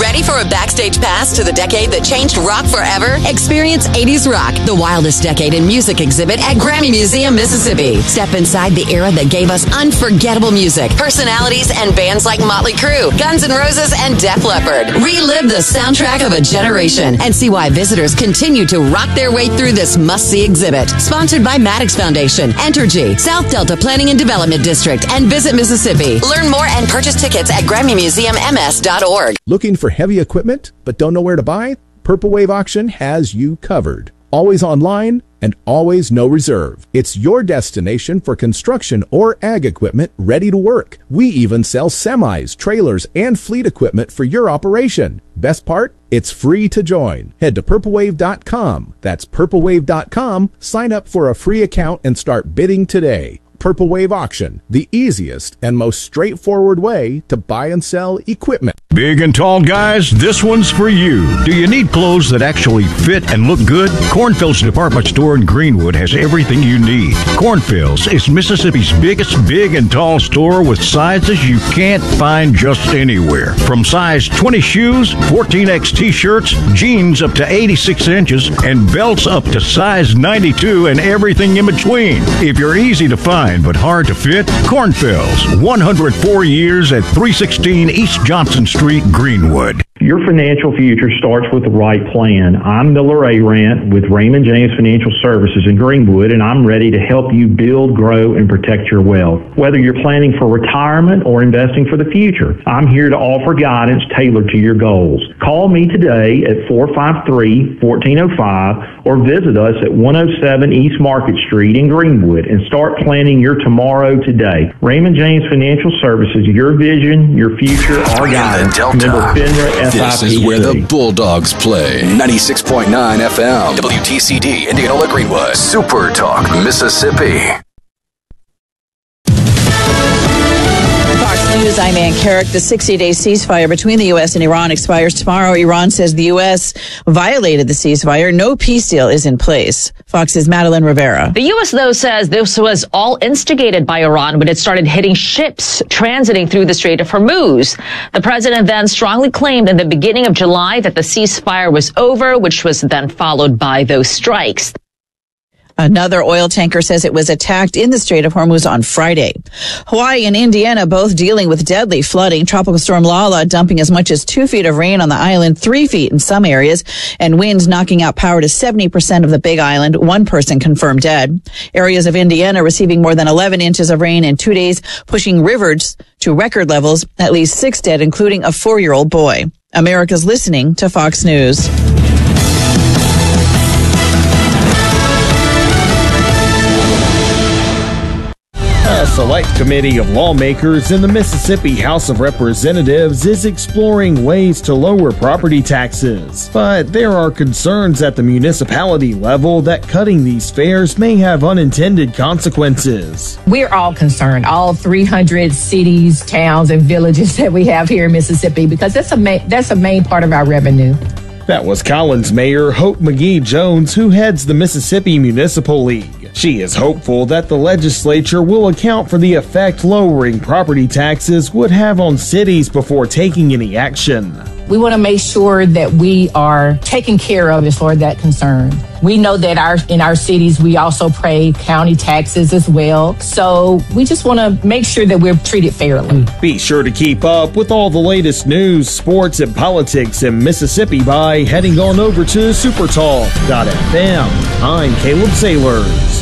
Ready for a backstage pass to the decade that changed rock forever? Experience 80s Rock, the wildest decade in music exhibit at Grammy Museum, Mississippi. Step inside the era that gave us unforgettable music, personalities, and bands like Motley Crue, Guns N' Roses, and Def Leppard. Relive the soundtrack of a generation and see why visitors continue to rock their way through this must-see exhibit. Sponsored by Maddox Foundation, Entergy, South Delta Planning and Development District, and Visit Mississippi. Learn more and purchase tickets at GrammyMuseumMS.org. Looking for heavy equipment but don't know where to buy? Purple Wave Auction has you covered. Always online and always no reserve. It's your destination for construction or ag equipment ready to work. We even sell semis, trailers, and fleet equipment for your operation. Best part? It's free to join. Head to purplewave.com. That's purplewave.com. Sign up for a free account and start bidding today. Purple Wave Auction, the easiest and most straightforward way to buy and sell equipment. Big and tall guys, this one's for you. Do you need clothes that actually fit and look good? Cornfield's department store in Greenwood has everything you need. Cornfield's is Mississippi's biggest big and tall store with sizes you can't find just anywhere. From size 20 shoes, 14X t-shirts, jeans up to 86 inches, and belts up to size 92 and everything in between. If you're easy to find but hard to fit, Cornfield's, 104 years at 316 East Johnson Street, Greenwood. Your financial future starts with the right plan. I'm Miller Arant with Raymond James Financial Services in Greenwood, and I'm ready to help you build, grow, and protect your wealth. Whether you're planning for retirement or investing for the future, I'm here to offer guidance tailored to your goals. Call me today at 453-1405 or visit us at 107 East Market Street in Greenwood and start planning your tomorrow today. Raymond James Financial Services, your vision, your future, our guidance. Member FINRA. This is where the Bulldogs play. 96.9 FM. WTCD, Indianola, Greenwood. Super Talk, Mississippi. Fox News, I'm Ann Carrick. The 60-day ceasefire between the U.S. and Iran expires tomorrow. Iran says the U.S. violated the ceasefire. No peace deal is in place. Fox's Madeline Rivera. The U.S., though, says this was all instigated by Iran when it started hitting ships transiting through the Strait of Hormuz. The president then strongly claimed in the beginning of July that the ceasefire was over, which was then followed by those strikes. Another oil tanker says it was attacked in the Strait of Hormuz on Friday. Hawaii and Indiana both dealing with deadly flooding. Tropical storm Lala dumping as much as 2 feet of rain on the island, 3 feet in some areas, and winds knocking out power to 70% of the Big Island. One person confirmed dead. Areas of Indiana receiving more than 11 inches of rain in 2 days, pushing rivers to record levels. At least 6 dead, including a 4-year-old boy. America's listening to Fox News. A select committee of lawmakers in the Mississippi House of Representatives is exploring ways to lower property taxes. But there are concerns at the municipality level that cutting these fares may have unintended consequences. We're all concerned, all 300 cities, towns, and villages that we have here in Mississippi, because that's a main part of our revenue. That was Collins Mayor Hope McGee Jones, who heads the Mississippi Municipal League. She is hopeful that the legislature will account for the effect lowering property taxes would have on cities before taking any action. We want to make sure that we are taken care of as far as that concern. We know that in our cities, we also pay county taxes as well. So we just want to make sure that we're treated fairly. Be sure to keep up with all the latest news, sports, and politics in Mississippi by heading on over to supertalk.fm. I'm Caleb Sailors.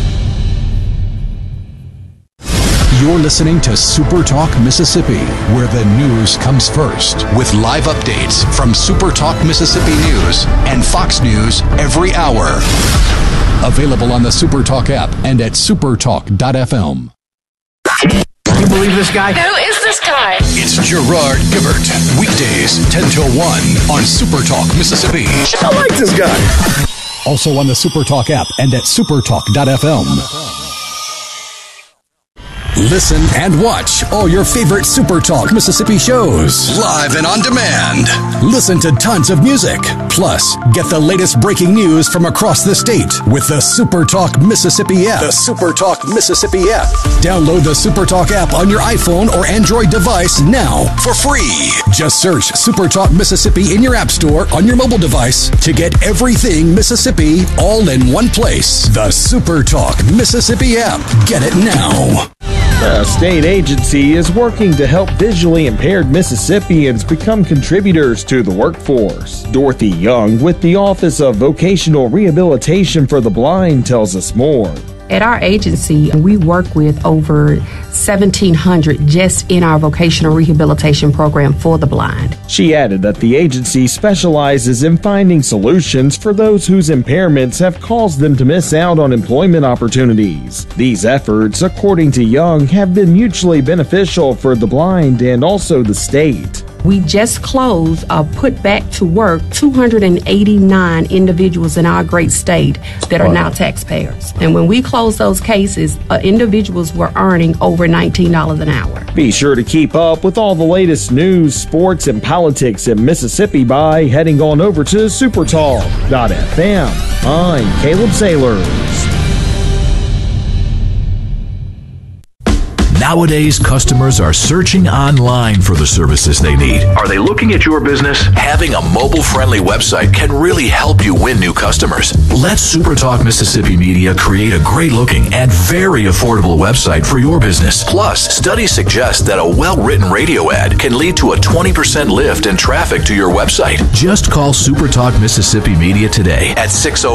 You're listening to Super Talk Mississippi, where the news comes first, with live updates from Super Talk Mississippi News and Fox News every hour. Available on the Super Talk app and at supertalk.fm. Can you believe this guy? Who is this guy? It's Gerard Gibert. Weekdays, 10 till 1 on Super Talk Mississippi. I like this guy. Also on the Super Talk app and at supertalk.fm. Listen and watch all your favorite Super Talk Mississippi shows live and on demand. Listen to tons of music. Plus, get the latest breaking news from across the state with the Super Talk Mississippi app. The Super Talk Mississippi app. Download the Super Talk app on your iPhone or Android device now for free. Just search Super Talk Mississippi in your app store on your mobile device to get everything Mississippi all in one place. The Super Talk Mississippi app. Get it now. The state agency is working to help visually impaired Mississippians become contributors to the workforce. Dorothy Young with the Office of Vocational Rehabilitation for the Blind tells us more. At our agency, we work with over 1,700 just in our vocational rehabilitation program for the blind. She added that the agency specializes in finding solutions for those whose impairments have caused them to miss out on employment opportunities. These efforts, according to Young, have been mutually beneficial for the blind and also the state. We just closed put back to work 289 individuals in our great state that are now taxpayers. And when we closed those cases, individuals were earning over $19 an hour. Be sure to keep up with all the latest news, sports, and politics in Mississippi by heading on over to supertalk.fm. I'm Caleb Sailors. Nowadays, customers are searching online for the services they need. Are they looking at your business? Having a mobile-friendly website can really help you win new customers. Let SuperTalk Mississippi Media create a great-looking and very affordable website for your business. Plus, studies suggest that a well-written radio ad can lead to a 20% lift in traffic to your website. Just call SuperTalk Mississippi Media today at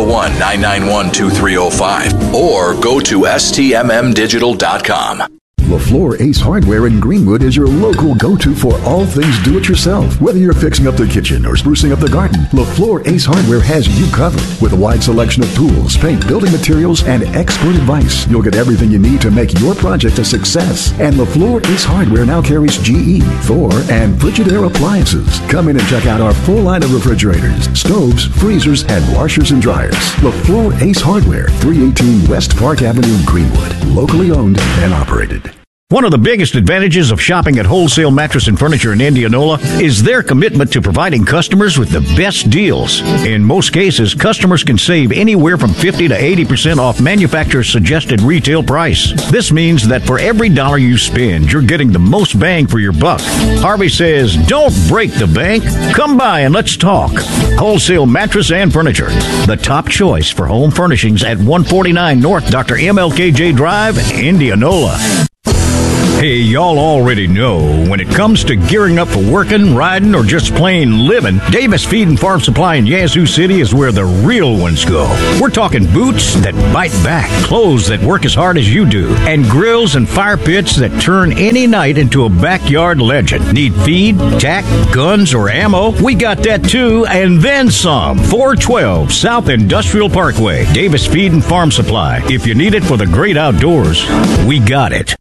601-991-2305 or go to stmmdigital.com. LaFleur Ace Hardware in Greenwood is your local go-to for all things do-it-yourself. Whether you're fixing up the kitchen or sprucing up the garden, LaFleur Ace Hardware has you covered. With a wide selection of tools, paint, building materials, and expert advice, you'll get everything you need to make your project a success. And LaFleur Ace Hardware now carries GE, Thor, and Frigidaire appliances. Come in and check out our full line of refrigerators, stoves, freezers, and washers and dryers. LaFleur Ace Hardware, 318 West Park Avenue, Greenwood. Locally owned and operated. One of the biggest advantages of shopping at Wholesale Mattress and Furniture in Indianola is their commitment to providing customers with the best deals. In most cases, customers can save anywhere from 50 to 80% off manufacturer's suggested retail price. This means that for every dollar you spend, you're getting the most bang for your buck. Harvey says, don't break the bank. Come by and let's talk. Wholesale Mattress and Furniture, the top choice for home furnishings at 149 North Dr. MLKJ Drive, Indianola. Hey, y'all already know when it comes to gearing up for working, riding, or just plain living, Davis Feed and Farm Supply in Yazoo City is where the real ones go. We're talking boots that bite back, clothes that work as hard as you do, and grills and fire pits that turn any night into a backyard legend. Need feed, tack, guns, or ammo? We got that too, and then some. 412 South Industrial Parkway, Davis Feed and Farm Supply. If you need it for the great outdoors, we got it.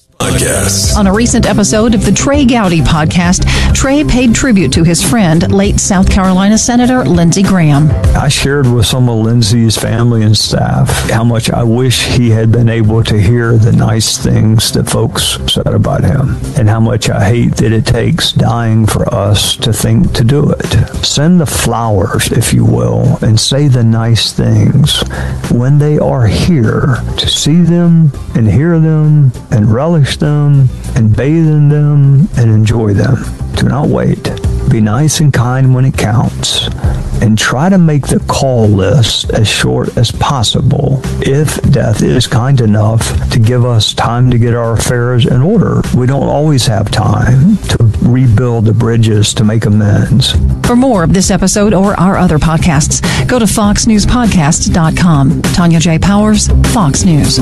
On a recent episode of the Trey Gowdy podcast, Trey paid tribute to his friend, late South Carolina Senator Lindsey Graham. I shared with some of Lindsey's family and staff how much I wish he had been able to hear the nice things that folks said about him, and how much I hate that it takes dying for us to think to do it. Send the flowers, if you will, and say the nice things when they are here, to see them and hear them and relish them and bathe in them and enjoy them. Do not wait. Be nice and kind when it counts, and try to make the call list as short as possible if death is kind enough to give us time to get our affairs in order. We don't always have time to rebuild the bridges to make amends. For more of this episode or our other podcasts, go to foxnewspodcast.com. Tanya J. Powers, Fox News.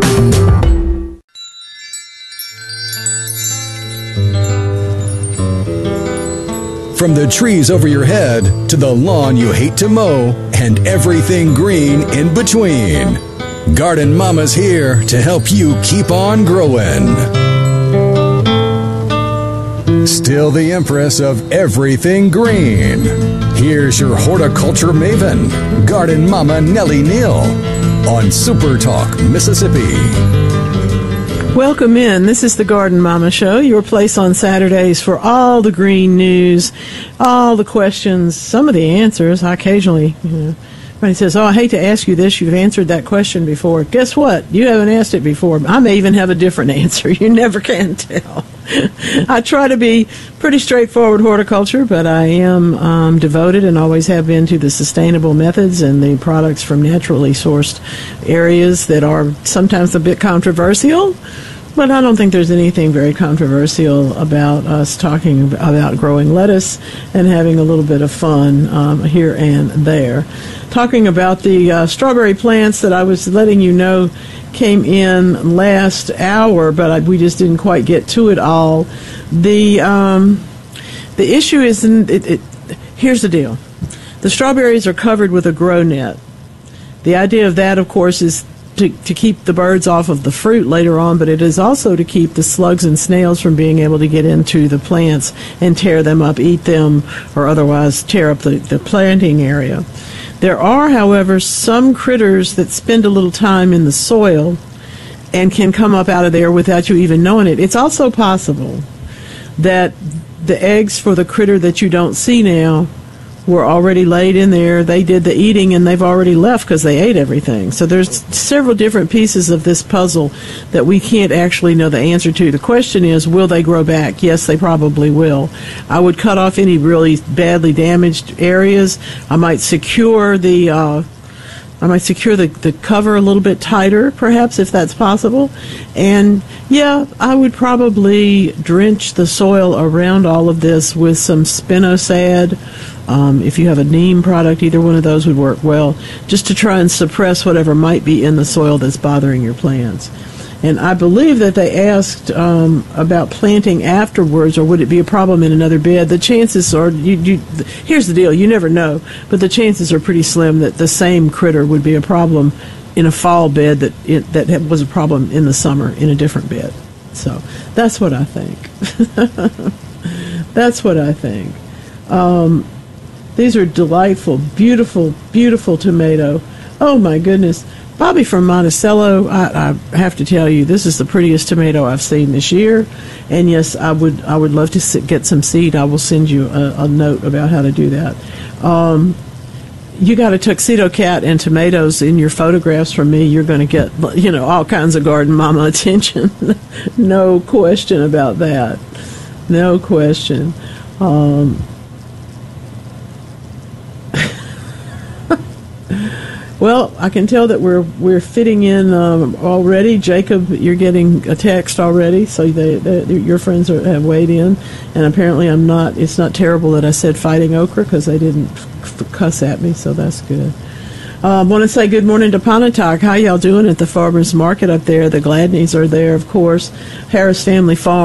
From the trees over your head to the lawn you hate to mow and everything green in between, Garden Mama's here to help you keep on growing. Still the empress of everything green. Here's your horticulture maven, Garden Mama Nellie Neal, on Super Talk Mississippi. Welcome in. This is the Garden Mama Show, your place on Saturdays for all the green news, all the questions, some of the answers. I occasionally, everybody says, I hate to ask you this. You've answered that question before. Guess what? You haven't asked it before. I may even have a different answer. You never can tell. I try to be pretty straightforward horticulture, but I am devoted and always have been to the sustainable methods and the products from naturally sourced areas that are sometimes a bit controversial. But I don't think there's anything very controversial about us talking about growing lettuce and having a little bit of fun here and there. Talking about the strawberry plants that I was letting you know came in last hour, but we just didn't quite get to it all. The issue is, here's the deal. The strawberries are covered with a grow net. The idea of that, of course, is to keep the birds off of the fruit later on, but it is also to keep the slugs and snails from being able to get into the plants and tear them up, eat them, or otherwise tear up the planting area. There are, however, some critters that spend a little time in the soil and can come up out of there without you even knowing it. It's also possible that the eggs for the critter that you don't see now were already laid in there. They did the eating and they've already left because they ate everything. So there's several different pieces of this puzzle that we can't actually know the answer to. The question is, will they grow back? Yes, they probably will. I would cut off any really badly damaged areas. I might secure the cover a little bit tighter, perhaps, if that's possible. And, yeah, I would probably drench the soil around all of this with some spinosad. If you have a neem product, either one of those would work well, just to try and suppress whatever might be in the soil that's bothering your plants. And I believe that they asked about planting afterwards, or would it be a problem in another bed? The chances are, here's the deal, you never know, but the chances are pretty slim that the same critter would be a problem in a fall bed that was a problem in the summer in a different bed. So that's what I think. That's what I think. These are delightful, beautiful, beautiful tomato. Oh, my goodness. Bobby from Monticello, I have to tell you, this is the prettiest tomato I've seen this year. And, yes, I would love to get some seed. I will send you a note about how to do that. You got a tuxedo cat and tomatoes in your photographs from me, you're going to get, all kinds of garden mama attention. No question about that. No question. Well, I can tell that we're fitting in already. Jacob, you're getting a text already, so your friends have weighed in, and apparently I'm not. It's not terrible that I said fighting okra because they didn't cuss at me, so that's good. I want to say good morning to Pontotoc. How y'all doing at the farmers market up there? The Gladneys are there, of course. Harris Family Farm.